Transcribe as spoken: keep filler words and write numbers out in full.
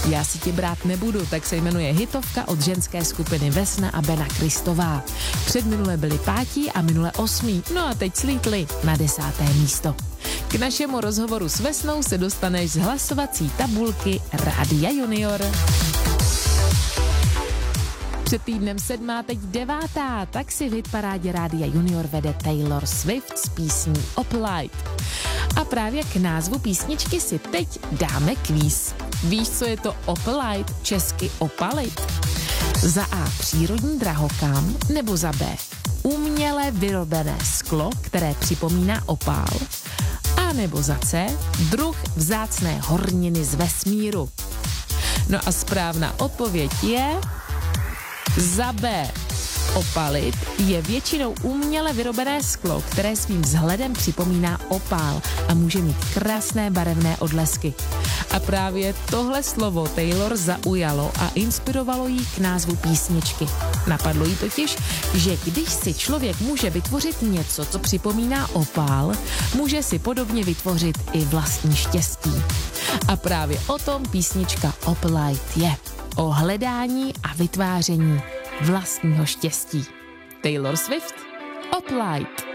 Já si tě brát nebudu, tak se jmenuje hitovka od ženské skupiny Vesna a Bena Kristová. Předminule byli pátí a minule osmí, no a teď slítli na desáté místo. K našemu rozhovoru s Vesnou se dostaneš z hlasovací tabulky Rádia Junior. Před týdnem sedmá, teď devátá, tak si v hitparádě Rádia Junior vede Taylor Swift s písní Opalite. A právě k názvu písničky si teď dáme kvíz. Víš, co je to Opalite, česky opalit? Za A přírodní drahokam nebo za B uměle vyrobené sklo, které připomíná opál? A nebo za C druh vzácné horniny z vesmíru? No a správná odpověď je za B. Opalit je většinou uměle vyrobené sklo, které svým vzhledem připomíná opál a může mít krásné barevné odlesky. A právě tohle slovo Taylor zaujalo a inspirovalo jí k názvu písničky. Napadlo jí totiž, že když si člověk může vytvořit něco, co připomíná opál, může si podobně vytvořit i vlastní štěstí. A právě o tom písnička Opalite je. O hledání a vytváření vlastního štěstí. Taylor Swift, Opalite.